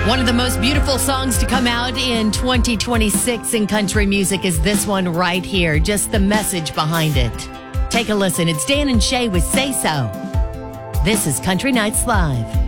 One of the most beautiful songs to come out in 2026 in country music is this one right here. Just the message behind it. Take a listen. It's Dan and Shay with Say So. This is Country Nights Live.